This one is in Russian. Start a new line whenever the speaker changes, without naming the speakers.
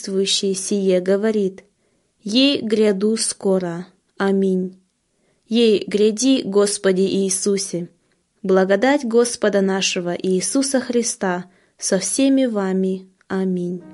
свидетельствующий сие, говорит: «Ей гряду скоро. Аминь». Ей гряди, Господи Иисусе. Благодать Господа нашего Иисуса Христа со всеми вами. Аминь.